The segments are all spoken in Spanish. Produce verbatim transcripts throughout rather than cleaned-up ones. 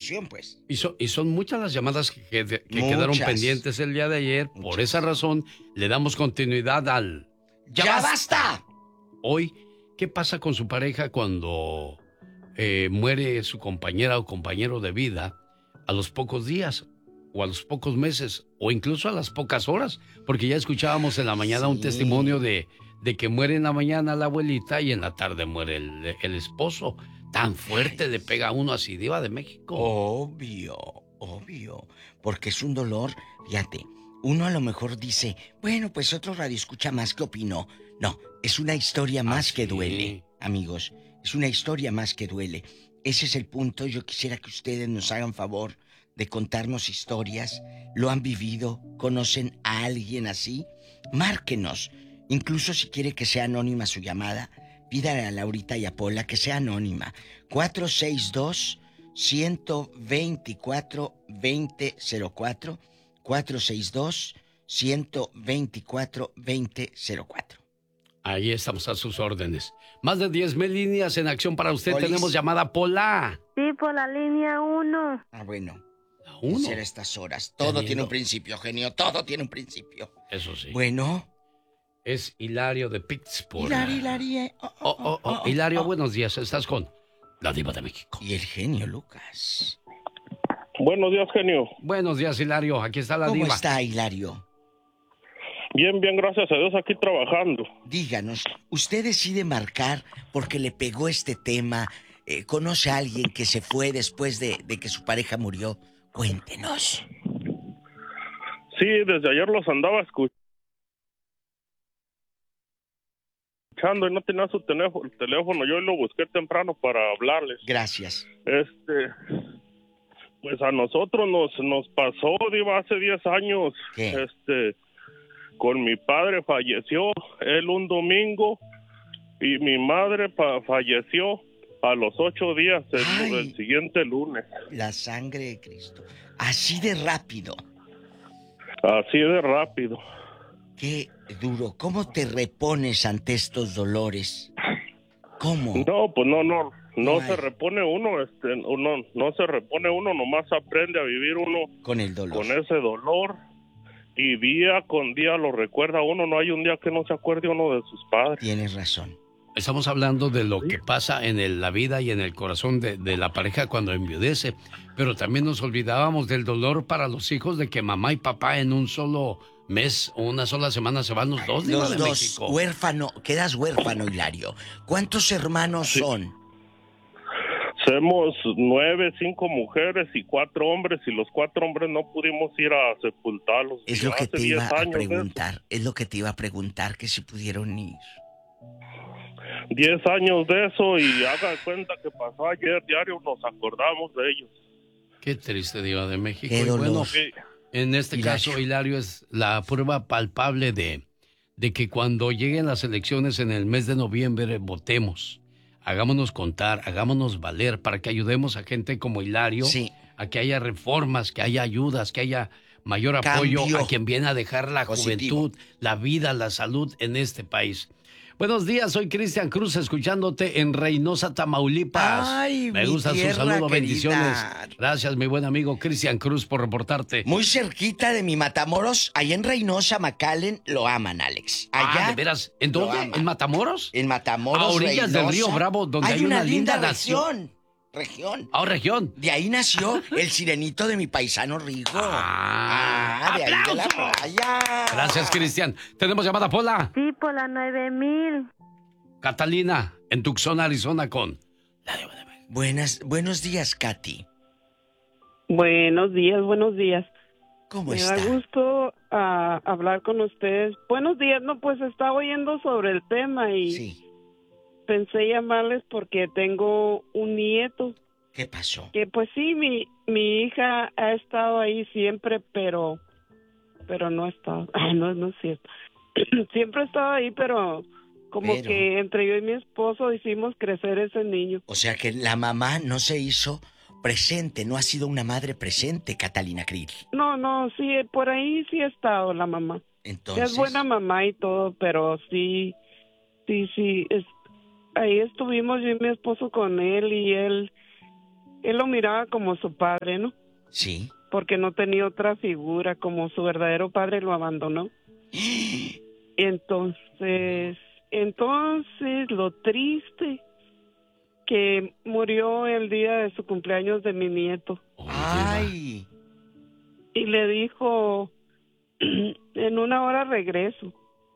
solución, pues. Y, so, y son muchas las llamadas que, que, que quedaron pendientes el día de ayer. Muchas. Por esa razón, le damos continuidad al... ¡Ya, ¡Ya basta! basta! Hoy, ¿qué pasa con su pareja cuando eh, muere su compañera o compañero de vida a los pocos días? O a los pocos meses, o incluso a las pocas horas, porque ya escuchábamos en la mañana sí. un testimonio de, de que muere en la mañana la abuelita y en la tarde muere el, el esposo. Tan fuerte Ay. le pega a uno así, Diva de México. Obvio, obvio, porque es un dolor, fíjate, uno a lo mejor dice, bueno, pues otro radio escucha más que opinó. No, es una historia más ah, que sí. duele, amigos, es una historia más que duele. Ese es el punto, yo quisiera que ustedes nos hagan favor de contarnos historias, lo han vivido, conocen a alguien así, márquenos. Incluso si quiere que sea anónima su llamada, pídale a Laurita y a Pola que sea anónima. cuatro seis dos, uno dos cuatro, dos cero cero cuatro. cuatro seis dos, uno dos cuatro, dos cero cuatro. Ahí estamos a sus órdenes. Más de diez mil líneas en acción para usted. ¿Polis? Tenemos llamada Pola. Sí, por la línea uno. Ah, bueno. Uno. Ser estas horas. Todo tiene un principio, genio. Todo tiene un principio. Eso sí. Bueno. Es Hilario de Pittsburgh. Hilario, Hilario. Oh, oh, oh, oh, oh, Hilario, oh. buenos días. Estás con la Diva de México. Y el genio Lucas. Buenos días, genio. Buenos días, Hilario. Aquí está la ¿Cómo Diva. ¿Cómo está, Hilario? Bien, bien, gracias a Dios, aquí trabajando. Díganos, ¿usted decide marcar porque le pegó este tema? Eh, ¿Conoce a alguien que se fue después de, de que su pareja murió? Cuéntenos. Sí, desde ayer los andaba escuchando y no tenía su teléfono, teléfono. Yo lo busqué temprano para hablarles. Gracias. Este, pues a nosotros nos nos pasó, Diva, hace diez años. ¿Qué? Este, con mi padre falleció él un domingo y mi madre pa- falleció a los ocho días, el, el siguiente lunes. La sangre de Cristo. Así de rápido. Así de rápido. Qué duro. ¿Cómo te repones ante estos dolores? ¿Cómo? No, pues no, no, no Ay. se repone uno, este, uno, no se repone uno, nomás aprende a vivir uno con el dolor, con ese dolor, y día con día lo recuerda uno. No hay un día que no se acuerde uno de sus padres. Tienes razón. Estamos hablando de lo que pasa en el, la vida y en el corazón de, de la pareja cuando enviudece, pero también nos olvidábamos del dolor para los hijos de que mamá y papá en un solo mes o una sola semana se van los dos. Los de dos, México. Huérfano, quedas huérfano, Hilario. ¿Cuántos hermanos sí. son? Somos nueve, cinco mujeres y cuatro hombres, y los cuatro hombres no pudimos ir a sepultarlos. Es lo que te iba a preguntar, es lo que te iba a preguntar, que si pudieron ir. Diez años de eso, y haga cuenta que pasó ayer, diario nos acordamos de ellos. Qué triste, Diva de México. Qué dolor. Y bueno, sí. en este Hilario. caso, Hilario, es la prueba palpable de, de que cuando lleguen las elecciones en el mes de noviembre, votemos. Hagámonos contar, hagámonos valer para que ayudemos a gente como Hilario, sí. a que haya reformas, que haya ayudas, que haya mayor apoyo Cambio. a quien viene a dejar la Positivo. juventud, la vida, la salud en este país. Buenos días, soy Cristian Cruz, escuchándote en Reynosa, Tamaulipas. Ay, me gusta su saludo, querida. bendiciones. Gracias, mi buen amigo Cristian Cruz, por reportarte. Muy cerquita de mi Matamoros, allá en Reynosa, McAllen, lo aman, Alex. Allá. Ah, ¿de veras? ¿En dónde? ¿En Matamoros? En Matamoros, a orillas Reynosa, del río Bravo, donde hay, hay una, una linda, linda región. Región. Ah, oh, región. De ahí nació el sirenito de mi paisano Rigo. Ah, ah de ahí de la playa. Gracias, Cristian. ¿Tenemos llamada, Pola? Sí, Pola nueve mil. Catalina, en Tucson, Arizona, con la Diva de México. Buenas, buenos días, Katy. Buenos días, buenos días. ¿Cómo Me está? Me da gusto uh, hablar con ustedes. Buenos días, no, pues estaba oyendo sobre el tema y... Sí. Pensé llamarles porque tengo un nieto. ¿Qué pasó? Que pues sí, mi mi hija ha estado ahí siempre, pero pero no ha estado. No, no es cierto. Siempre ha estado ahí, pero como pero... que entre yo y mi esposo hicimos crecer ese niño. O sea que la mamá no se hizo presente, no ha sido una madre presente, Catalina Krill. No, no, sí, por ahí sí ha estado la mamá. Entonces... Es buena mamá y todo, pero sí, sí, sí, es... Ahí estuvimos yo y mi esposo con él y él él lo miraba como su padre, ¿no? Sí. Porque no tenía otra figura, como su verdadero padre lo abandonó. Entonces, entonces lo triste que murió el día de su cumpleaños de mi nieto. Ay. Y le dijo, en una hora regreso.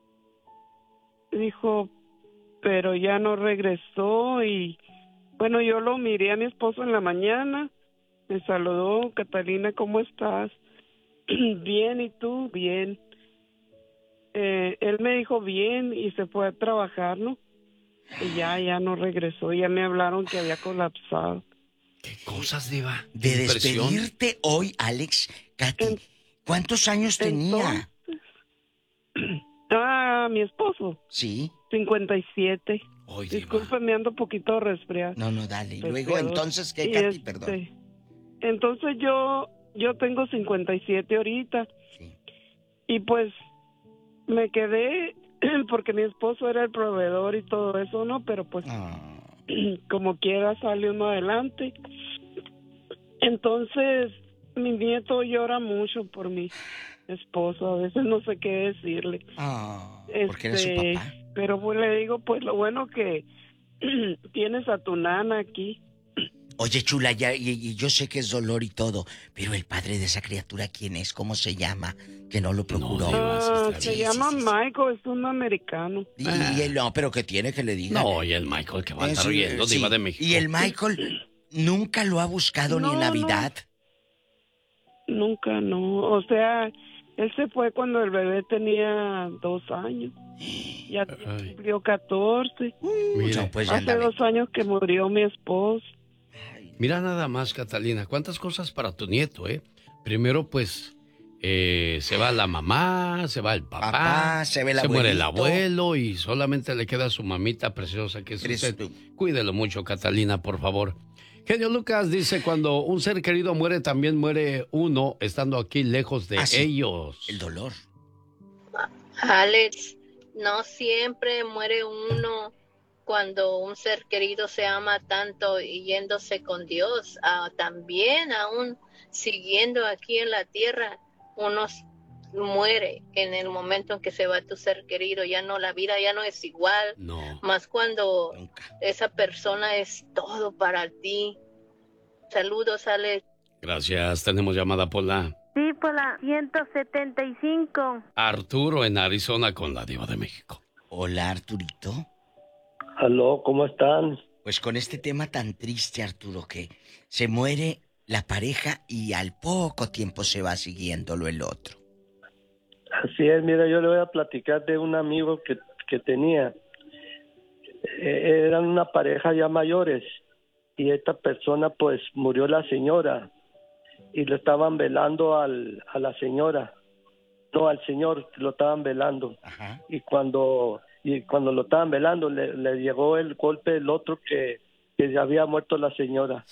Dijo, pero ya no regresó. Y bueno, yo lo miré a mi esposo en la mañana. Me saludó, Catalina, ¿cómo estás? Bien, ¿y tú? Bien. Eh, él me dijo bien y se fue a trabajar, ¿no? Y ya, ya no regresó. Ya me hablaron que había colapsado. ¿Qué cosas, Diva? De despedirte hoy, Alex, Katy, en, ¿cuántos años tenía? Entonces, ah, mi esposo. Sí. cincuenta y siete. Hoy, Disculpe, me ando un poquito resfriado. No, no, dale. Resfriado. Luego, entonces, ¿qué, Katy? Este, Perdón. Entonces yo, yo tengo cincuenta y siete ahorita. Sí. Y pues me quedé porque mi esposo era el proveedor y todo eso, ¿no? Pero pues oh. como quiera sale uno adelante. Entonces mi nieto llora mucho por mi esposo, a veces no sé qué decirle. Oh, este, porque era su papá. Pero pues le digo, pues lo bueno que tienes a tu nana aquí. Oye, chula, ya, y, y yo sé que es dolor y todo, pero el padre de esa criatura, ¿quién es? ¿Cómo se llama? Que no lo procuró. No, ah, se sí, llama sí, sí, Michael, es un americano. Y, ah. y él, no, pero ¿qué tiene que le diga? No, y el Michael que va a estar oyendo, sí. Diva de México. Y el Michael nunca lo ha buscado no, ni en Navidad. No. Nunca, no. O sea, él se fue cuando el bebé tenía dos años. Ya Ay. cumplió catorce. Uh, no, pues Hace dos años que murió mi esposo. Mira nada más, Catalina, cuántas cosas para tu nieto, ¿eh? Primero, pues, eh, se va la mamá, se va el papá, papá se, ve el se muere el abuelo y solamente le queda su mamita preciosa, que es usted. Tú. Cuídelo mucho, Catalina, por favor. Genio Lucas dice, cuando un ser querido muere, también muere uno, estando aquí lejos de ah, sí. ellos. El dolor. Alex, no siempre muere uno. Cuando un ser querido se ama tanto y yéndose con Dios, uh, también aún siguiendo aquí en la tierra, uno muere en el momento en que se va tu ser querido. Ya no, la vida ya no es igual. No. Más cuando Nunca. Esa persona es todo para ti. Saludos, Alex. Gracias. Tenemos llamada por la... Sí, por la ciento setenta y cinco. Arturo en Arizona con la Diva de México. Hola, Arturito. Aló, ¿cómo están? Pues con este tema tan triste, Arturo, que se muere la pareja y al poco tiempo se va siguiéndolo el otro. Así es, mira, yo le voy a platicar de un amigo que, que tenía. Eh, eran una pareja ya mayores y esta persona pues murió la señora y lo estaban velando al, a la señora. No, al señor lo estaban velando. Ajá. Y cuando... Y cuando lo estaban velando, le, le llegó el golpe del otro que, que ya había muerto la señora.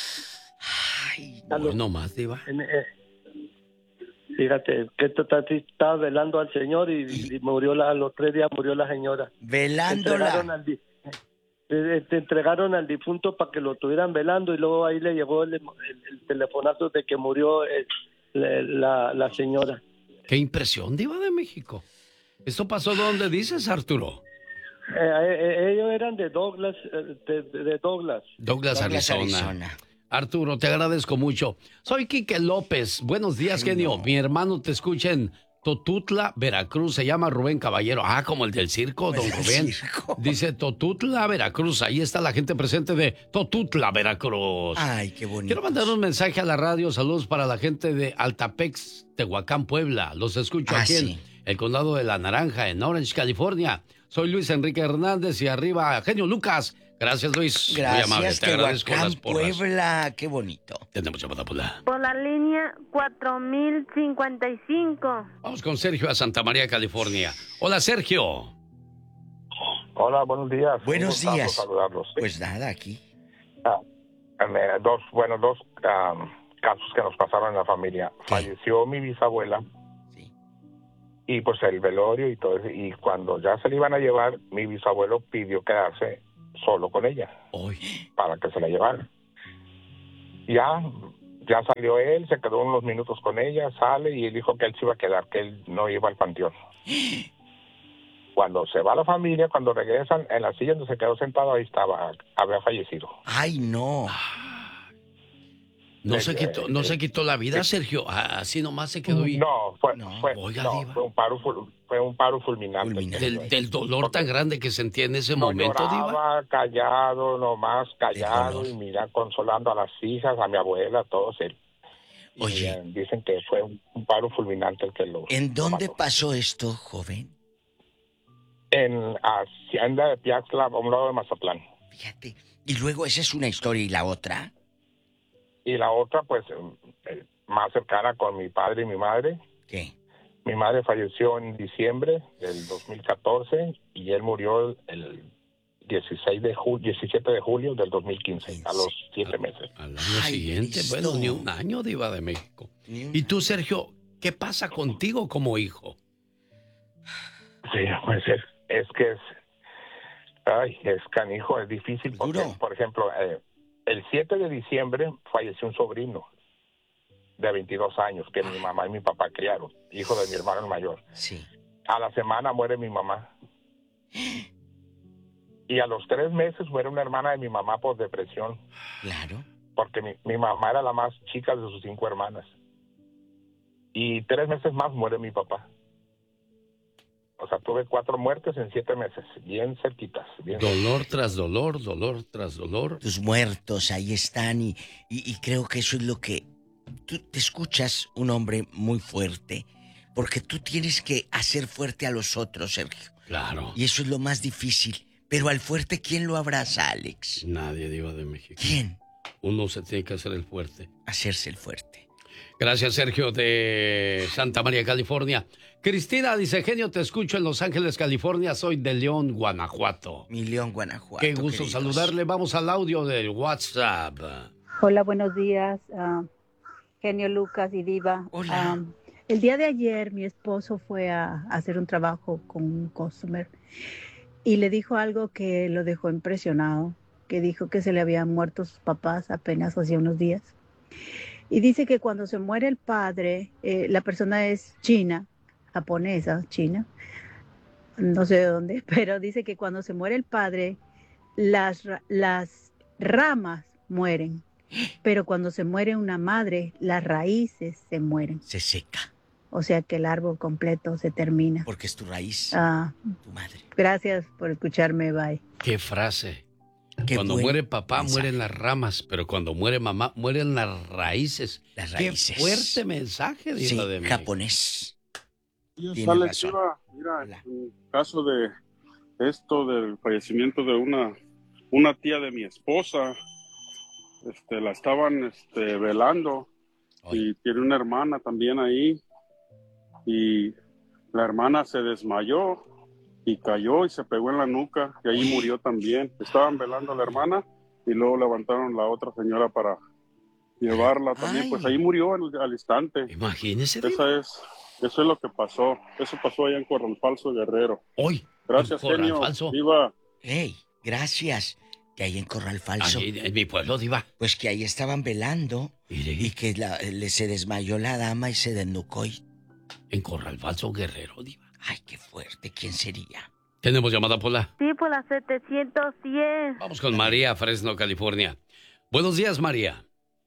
Ay, no, no más, Diva. Eh, fíjate, que estaba velando al señor y, y murió la, a los tres días murió la señora. Velándola. Entregaron al, te, te entregaron al difunto para que lo estuvieran velando y luego ahí le llegó el, el, el telefonazo de que murió el, la, la señora. Qué impresión, Diva de México. ¿Esto pasó donde dices, Arturo? Eh, eh, ellos eran de Douglas, de, de Douglas. Douglas, Douglas Arizona. Arizona. Arturo, te agradezco mucho. Soy Quique López. Buenos días, Ay, genio. No. Mi hermano te escucha en Totutla, Veracruz. Se llama Rubén Caballero. Ah, como el del circo, don Rubén. Circo. Dice Totutla, Veracruz. Ahí está la gente presente de Totutla, Veracruz. Ay, qué bonito. Quiero mandar un mensaje a la radio. Saludos para la gente de Altapex, Tehuacán, Puebla. Los escucho ah, aquí sí. en el condado de La Naranja, en Orange, California. Soy Luis Enrique Hernández y arriba, genio Lucas. Gracias, Luis. Gracias, muy amable. Te agradezco las porras. Puebla, qué bonito. Tenemos llamada por la... Por la línea cuatro mil cincuenta y cinco. Vamos con Sergio a Santa María, California. Hola, Sergio. Hola, buenos días. Buenos días. Saludarlos. Pues nada, aquí. Ah, dos, bueno, dos um, casos que nos pasaron en la familia. ¿Qué? Falleció mi bisabuela. Y pues el velorio y todo eso, y cuando ya se le iban a llevar, mi bisabuelo pidió quedarse solo con ella. Uy. Para que se la llevara. ya, ya salió él, se quedó unos minutos con ella, sale y él dijo que él se iba a quedar, que él no iba al panteón. Cuando se va la familia, cuando regresan, en la silla donde se quedó sentado, ahí estaba, había fallecido. ¡Ay, no! No se quitó, no se quitó la vida, Sergio. Así nomás se quedó y... No, fue, no. Fue, Oiga, no, fue un paro, fue un paro fulminante. fulminante. Del, del dolor tan grande que sentía en ese no momento, lloraba, Diva. callado, nomás callado, y mira, consolando a las hijas, a mi abuela, a todos él. Oye. Y, eh, dicen que fue un, un paro fulminante el que lo... ¿En dónde lo pasó esto, joven? En Hacienda de Piaxtla, a un lado de Mazatlán. Fíjate. Y luego esa es una historia, ¿y la otra? Y la otra, pues, eh, más cercana con mi padre y mi madre. ¿Qué? Mi madre falleció en diciembre del dos mil catorce y él murió el dieciséis de julio, diecisiete de julio del dos mil quince, a los siete meses. Al año Ay, siguiente, listo. Bueno, ni un año, Diva de México. Y tú, Sergio, ¿qué pasa contigo como hijo? Sí, pues es, es que es... Ay, es canijo, es difícil porque, ¿Duro? por ejemplo... Eh, el siete de diciembre falleció un sobrino de veintidós años que mi mamá y mi papá criaron, hijo de mi hermano el mayor. Sí. A la semana muere mi mamá. Y a los tres meses muere una hermana de mi mamá por depresión. Claro. Porque mi, mi mamá era la más chica de sus cinco hermanas. Y tres meses más muere mi papá. O sea, tuve cuatro muertes en siete meses, bien cerquitas. Bien dolor cerquitas. tras dolor, dolor tras dolor. Tus muertos ahí están y, y, y creo que eso es lo que... Tú te escuchas un hombre muy fuerte, porque tú tienes que hacer fuerte a los otros, Sergio. Claro. Y eso es lo más difícil. Pero al fuerte, ¿quién lo abraza, Alex? Nadie, Diva de México. ¿Quién? Uno se tiene que hacer el fuerte. Hacerse el fuerte. Gracias, Sergio, de Santa María, California. Cristina dice, genio, te escucho en Los Ángeles, California. Soy de León, Guanajuato. Mi León, Guanajuato. Qué gusto queridos. saludarle. Vamos al audio del WhatsApp. Hola, buenos días, uh, genio Lucas y Diva. Hola. Um, el día de ayer mi esposo fue a, a hacer un trabajo con un customer y le dijo algo que lo dejó impresionado, que dijo que se le habían muerto sus papás apenas hacía unos días. Y dice que cuando se muere el padre, eh, la persona es china, japonesa, china, no sé de dónde, pero dice que cuando se muere el padre, las, las ramas mueren, pero cuando se muere una madre, las raíces se mueren. Se seca. O sea que el árbol completo se termina. Porque es tu raíz, ah, tu madre. Gracias por escucharme, bye. Qué frase. Qué cuando muere papá, mensaje. mueren las ramas, pero cuando muere mamá, mueren las raíces. Las raíces. Qué fuerte mensaje, Diva sí, de México. japonés. Yo, Alex, iba, mira, en el caso de esto del fallecimiento de una, una tía de mi esposa, este, la estaban este, velando. Oye. Y tiene una hermana también ahí, y la hermana se desmayó y cayó y se pegó en la nuca y ahí murió también. Estaban velando a la hermana y luego levantaron la otra señora para llevarla también. Ay. Pues ahí murió al, al instante. Imagínese. Esa es, eso es lo que pasó. Eso pasó allá en Corral Falso, Guerrero. Hoy. Gracias, genio. Diva. Hey, gracias. Que hay en Corral Falso. Allí, en mi pueblo, Diva. Pues que ahí estaban velando y que la, le, se desmayó la dama y se desnucó. Y... En Corral Falso, Guerrero, Diva. Ay, qué fuerte. ¿Quién sería? ¿Tenemos llamada, Pola? Sí, por la setecientos diez. Vamos con María, Fresno, California. Buenos días, María.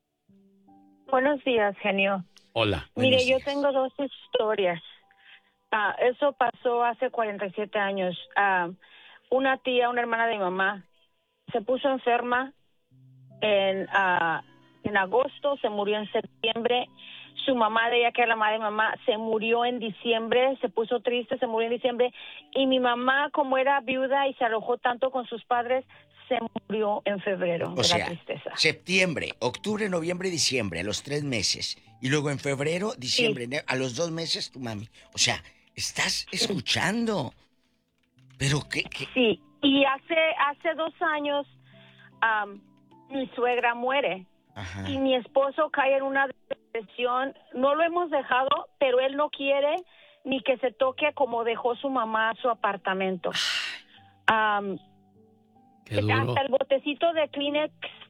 Buenos días, genio. Hola. Mire, días. yo tengo dos historias. Uh, eso pasó hace cuarenta y siete años. Uh, una tía, una hermana de mi mamá, se puso enferma en, uh, en agosto, se murió en septiembre. Su mamá, de ella que era la madre de mi mamá, se murió en diciembre, se puso triste, se murió en diciembre. Y mi mamá, como era viuda y se alojó tanto con sus padres, se murió en febrero. O de sea, la tristeza. Septiembre, octubre, noviembre, diciembre, a los tres meses. Y luego en febrero, diciembre, sí. A los dos meses tu mami. O sea, estás escuchando. Pero qué... qué... Sí, y hace, hace dos años um, mi suegra muere. Ajá. Y mi esposo cae en una depresión. No lo hemos dejado, pero él no quiere ni que se toque como dejó su mamá su apartamento. Um, Qué duro. Hasta el botecito de Kleenex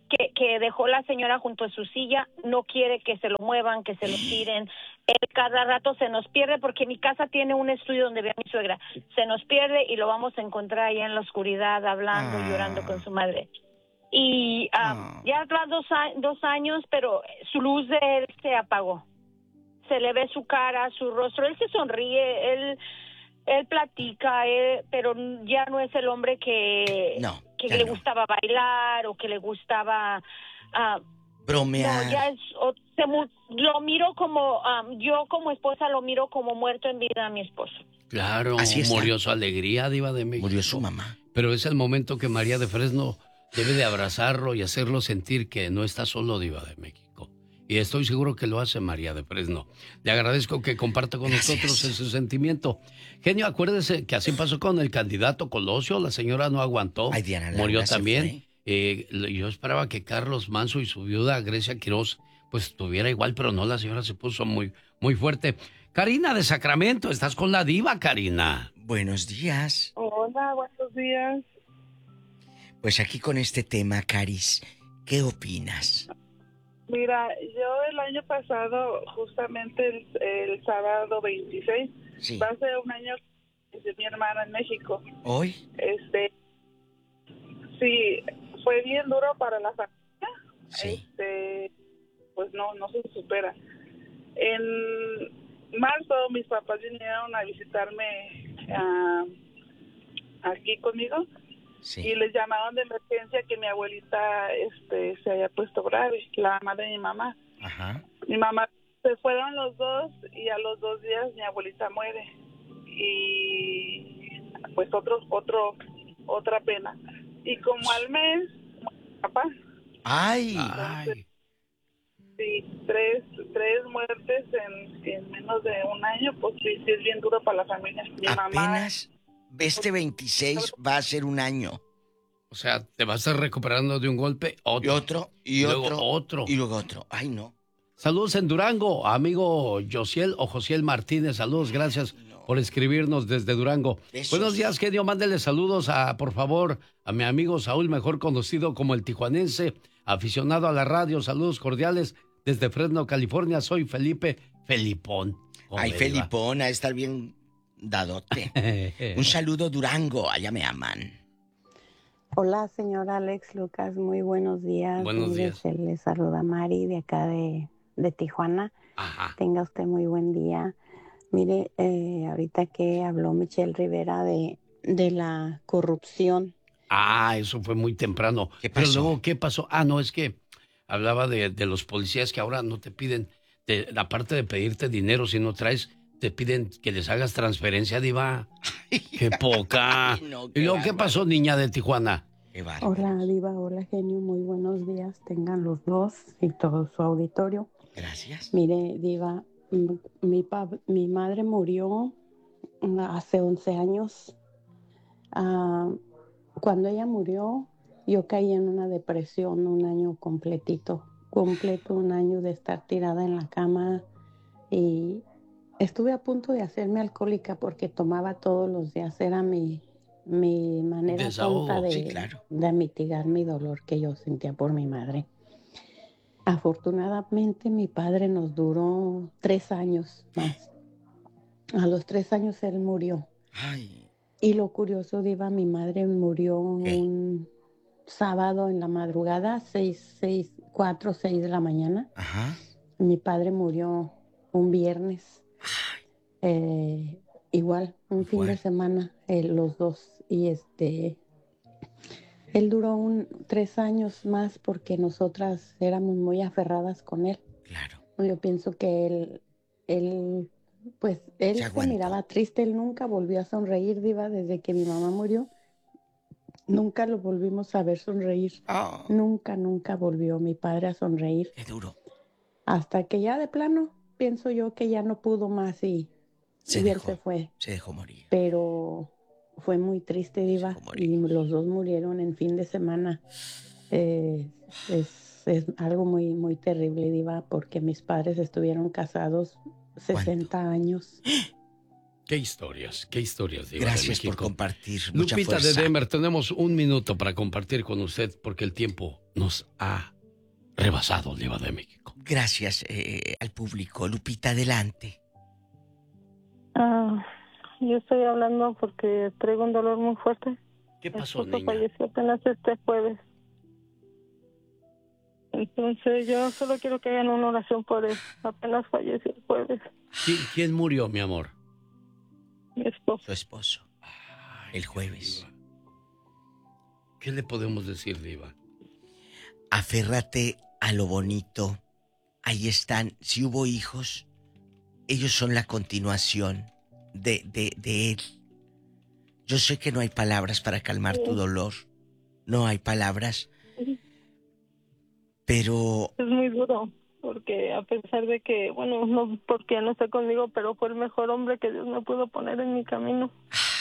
que, que dejó la señora junto a su silla, no quiere que se lo muevan, que se lo tiren. Él cada rato se nos pierde porque mi casa tiene un estudio donde ve a mi suegra. Se nos pierde y lo vamos a encontrar allá en la oscuridad, hablando, ah. llorando con su madre. Y um, ah. ya tras dos, dos años, pero su luz de él se apagó. Se le ve su cara, su rostro, él se sonríe, él... Él platica, él, pero ya no es el hombre que, no, que le no. gustaba bailar o que le gustaba... Uh, bromear. No, ya es... O, se, lo miro como... Um, yo como esposa lo miro como muerto en vida a mi esposo. Claro, así murió su alegría, Diva de México. Murió su mamá. Pero es el momento que María de Fresno debe de abrazarlo y hacerlo sentir que no está solo, Diva de México. Y estoy seguro que lo hace María de Fresno. Le agradezco que comparta con Gracias. nosotros ese sentimiento. Genio, acuérdese que así pasó con el candidato Colosio. La señora no aguantó. Ay, Diana, murió también. Eh, yo esperaba que Carlos Manso y su viuda Grecia Quiroz pues estuviera igual, pero no, la señora se puso muy, muy fuerte. Karina de Sacramento, estás con la diva, Karina. Buenos días. Hola, buenos días. Pues aquí con este tema, Caris, ¿qué opinas? Mira, yo el año pasado, justamente el, el sábado veintiséis, sí. va a ser un año de mi hermana en México. ¿Hoy? Este, sí, fue bien duro para la familia. Sí. Este, pues no, no se supera. En marzo mis papás vinieron a visitarme uh, aquí conmigo. Sí. Y les llamaron de emergencia que mi abuelita este se haya puesto grave, la madre de mi mamá. Ajá. Mi mamá, se fueron los dos y a los dos días mi abuelita muere. Y pues otro, otro, otra pena. Y como al mes, papá. ¡Ay! Entonces, sí, tres, tres muertes en, en menos de un año, pues sí, sí es bien duro para la familia. Mi Apenas... mamá... Este veintiséis va a ser un año. O sea, te vas a estar recuperando de un golpe, otro. Y otro, y, y otro, luego otro. Y luego otro. Ay, no. Saludos en Durango, amigo Josiel o Josiel Martínez. Saludos, gracias no. por escribirnos desde Durango. Besos. Buenos días, genio. Mándele saludos, a, por favor, a mi amigo Saúl, mejor conocido como el tijuanense, aficionado a la radio. Saludos cordiales desde Fresno, California. Soy Felipe Felipón. Ay, Felipón, a estar bien... dadote. Un saludo, Durango, allá me aman. Hola, señor Alex Lucas, muy buenos días. Buenos días. Le, le saluda Mari de acá de, de Tijuana. Ajá. Tenga usted muy buen día. Mire, eh, ahorita que habló Michelle Rivera de, de la corrupción. Ah, eso fue muy temprano. ¿Qué pasó? Pero luego, ¿qué pasó? Ah, no, es que hablaba de, de los policías que ahora no te piden, de, aparte de pedirte dinero, si no traes... te piden que les hagas transferencia, diva. ¡Qué poca! Ay, no, qué ¿Y luego qué pasó, niña de Tijuana? Qué hola, diva. Hola, genio. Muy buenos días. Tengan los dos y todo su auditorio. Gracias. Mire, diva, mi, mi, mi madre murió hace once años. Uh, cuando ella murió, yo caí en una depresión un año completito. Completo un año de estar tirada en la cama y... estuve a punto de hacerme alcohólica porque tomaba todos los días. Era mi, mi manera Desahogo, tonta de, sí, claro. de mitigar mi dolor que yo sentía por mi madre. Afortunadamente mi padre nos duró tres años más. A los tres años él murió. Ay. Y lo curioso, diva, mi madre murió ¿Qué? un sábado en la madrugada, seis, seis, cuatro, seis de la mañana. Ajá. Mi padre murió un viernes. Eh, igual, un fin bueno. de semana, eh, los dos. Y este, él duró un, tres años más porque nosotras éramos muy aferradas con él. Claro. Yo pienso que él, él pues, él se, se miraba triste, él nunca volvió a sonreír, diva, desde que mi mamá murió. Nunca lo volvimos a ver sonreír. Oh. Nunca, nunca volvió mi padre a sonreír. Qué duro. Hasta que ya de plano, pienso yo que ya no pudo más y, se y dejó, él se fue. Se dejó morir. Pero fue muy triste, diva. Y los dos murieron en fin de semana. Eh, es, es algo muy, muy terrible, diva, porque mis padres estuvieron casados sesenta años. Qué historias, qué historias, Diva Gracias de México. por compartir. Mucha Lupita fuerza. de Denver, tenemos un minuto para compartir con usted porque el tiempo nos ha rebasado, Diva de México. Gracias eh, al público. Lupita, adelante. Ah, yo estoy hablando porque traigo un dolor muy fuerte. ¿Qué pasó, Mi esposo niña? falleció apenas este jueves. Entonces yo solo quiero que hagan una oración por él. Apenas falleció el jueves. ¿Quién, quién murió, mi amor? Mi esposo. Su esposo. El jueves. ¿Qué le podemos decir, Diva? Aférrate a lo bonito. Ahí están. Si hubo hijos, ellos son la continuación de, de, de él. Yo sé que no hay palabras para calmar sí. tu dolor. No hay palabras. Sí. Pero... Es muy duro, porque a pesar de que, bueno, no porque ya no está conmigo, pero fue el mejor hombre que Dios me pudo poner en mi camino.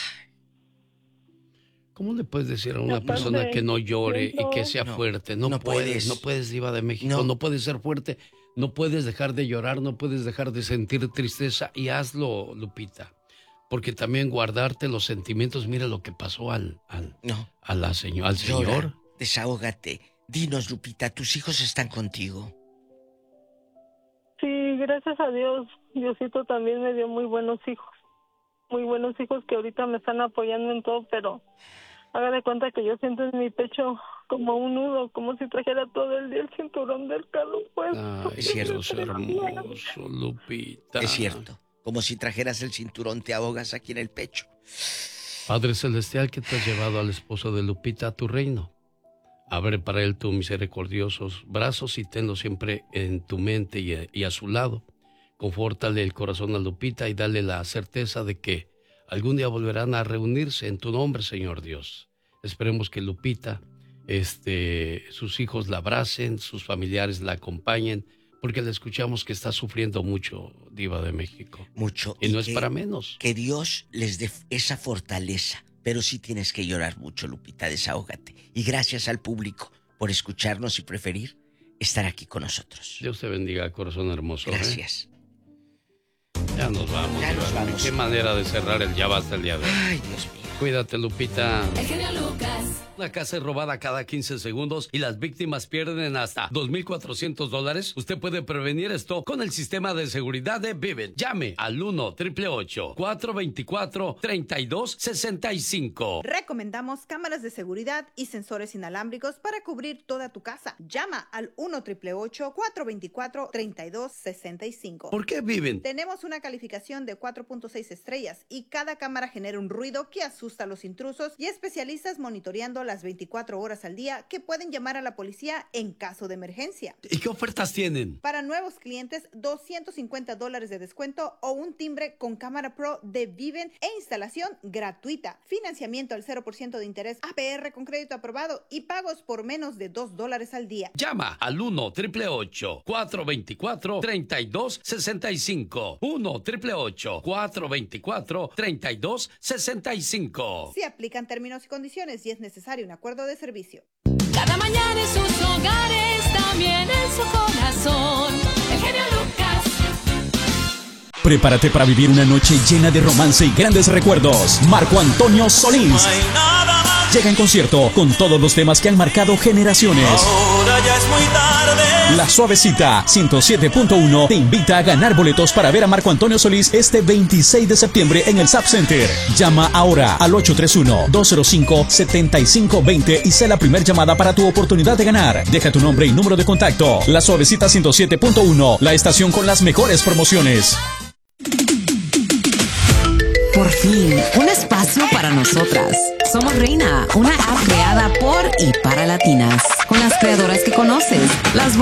¿Cómo le puedes decir a una Aparte, persona que no llore siento... y que sea no, fuerte? No, no puedes, puedes, no puedes, Diva de México, no. no puedes ser fuerte, no puedes dejar de llorar, no puedes dejar de sentir tristeza y hazlo, Lupita. Porque también guardarte los sentimientos, mira lo que pasó al, al, no. a la señor, al Llora, señor. Desahógate. Dinos, Lupita, ¿tus hijos están contigo? Sí, gracias a Dios. Diosito también me dio muy buenos hijos. Muy buenos hijos que ahorita me están apoyando en todo, pero haga de cuenta que yo siento en mi pecho como un nudo, como si trajera todo el día el cinturón del carro puesto. Ah, es cierto, es hermoso, Lupita. Es cierto. Como si trajeras el cinturón, te ahogas aquí en el pecho. Padre Celestial, que te has llevado al esposo de Lupita a tu reino. Abre para él tus misericordiosos brazos y tenlo siempre en tu mente y a, y a su lado. Confórtale el corazón a Lupita y dale la certeza de que algún día volverán a reunirse en tu nombre, Señor Dios. Esperemos que Lupita, este, sus hijos la abracen, sus familiares la acompañen, porque le escuchamos que está sufriendo mucho, Diva de México. Mucho. Y, y no que, es para menos. Que Dios les dé esa fortaleza. Pero sí tienes que llorar mucho, Lupita, desahógate. Y gracias al público por escucharnos y preferir estar aquí con nosotros. Dios te bendiga, corazón hermoso. Gracias. ¿eh? Ya nos vamos. Ya nos vamos. Qué manera de cerrar el ya basta el día de hoy. Ay, Dios mío. Cuídate, Lupita. El genio Lucas. Una casa es robada cada quince segundos y las víctimas pierden hasta dos mil cuatrocientos dólares. Usted puede prevenir esto con el sistema de seguridad de Vivint. Llame al uno, ocho ocho ocho, cuatro dos cuatro, tres dos seis cinco. Recomendamos cámaras de seguridad y sensores inalámbricos para cubrir toda tu casa. Llama al uno, ocho ocho ocho, cuatro dos cuatro, tres dos seis cinco. ¿Por qué Vivint? Tenemos una calificación de cuatro punto seis estrellas y cada cámara genera un ruido que asusta a los intrusos y especialistas monitoreando las veinticuatro horas al día que pueden llamar a la policía en caso de emergencia. ¿Y qué ofertas tienen? Para nuevos clientes, doscientos cincuenta dólares de descuento o un timbre con cámara pro de Vivint e instalación gratuita. Financiamiento al cero por ciento de interés A P R con crédito aprobado y pagos por menos de dos dólares al día. Llama al uno, ocho ocho ocho, cuatro dos cuatro, tres dos seis cinco. uno, ocho ocho ocho, cuatro dos cuatro, tres dos seis cinco. Se aplican términos y condiciones y es necesario un acuerdo de servicio. Cada mañana en sus hogares, también en su corazón. El genio Lucas. Prepárate para vivir una noche llena de romance y grandes recuerdos. Marco Antonio Solís llega en concierto con todos los temas que han marcado generaciones. Ahora ya es muy tarde. La Suavecita ciento siete punto uno te invita a ganar boletos para ver a Marco Antonio Solís este veintiséis de septiembre en el Zap Center. Llama ahora al ocho tres uno, dos cero cinco, siete cinco dos cero y sé la primera llamada para tu oportunidad de ganar. Deja tu nombre y número de contacto. La Suavecita ciento siete punto uno, la estación con las mejores promociones. Por fin, un espacio para nosotras. Somos Reina, una app creada por y para latinas, con las creadoras que conoces, las